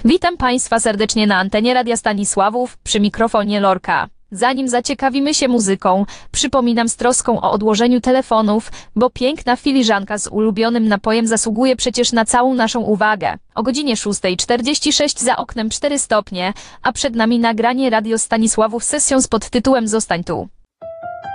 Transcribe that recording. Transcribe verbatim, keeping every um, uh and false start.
Witam Państwa serdecznie na antenie Radia Stanisławów, przy mikrofonie Lorka. Zanim zaciekawimy się muzyką, przypominam z troską o odłożeniu telefonów, bo piękna filiżanka z ulubionym napojem zasługuje przecież na całą naszą uwagę. O godzinie szóstej czterdzieści sześć za oknem cztery stopnie, a przed nami nagranie Radio Stanisławów z sesją z podtytułem Zostań tu.